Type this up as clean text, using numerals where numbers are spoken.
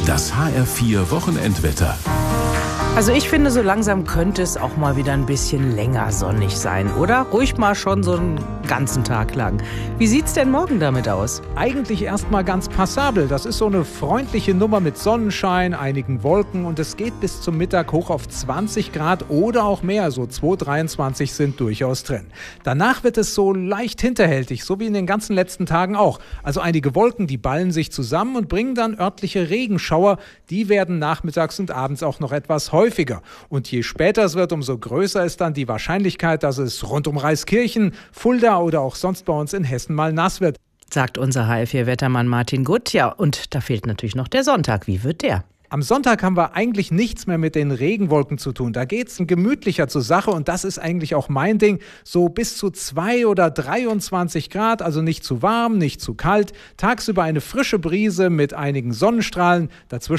Das HR4 Wochenendwetter. Also ich finde, so langsam könnte es auch mal wieder ein bisschen länger sonnig sein, oder? Ruhig mal schon so einen ganzen Tag lang. Wie sieht's denn morgen damit aus? Eigentlich erstmal ganz passabel. Das ist so eine freundliche Nummer mit Sonnenschein, einigen Wolken und es geht bis zum Mittag hoch auf 20 Grad oder auch mehr. So 23 sind durchaus drin. Danach wird es so leicht hinterhältig, so wie in den ganzen letzten Tagen auch. Also einige Wolken, die ballen sich zusammen und bringen dann örtliche Regenschauer. Die werden nachmittags und abends auch noch etwas häufiger. Und je später es wird, umso größer ist dann die Wahrscheinlichkeit, dass es rund um Reiskirchen, Fulda oder auch sonst bei uns in Hessen mal nass wird. Sagt unser HR4-Wettermann Martin Gutt. Ja, und da fehlt natürlich noch der Sonntag. Wie wird der? Am Sonntag haben wir eigentlich nichts mehr mit den Regenwolken zu tun. Da geht es gemütlicher zur Sache und das ist eigentlich auch mein Ding. So bis zu 2 oder 23 Grad, also nicht zu warm, nicht zu kalt. Tagsüber eine frische Brise mit einigen Sonnenstrahlen. Dazwischen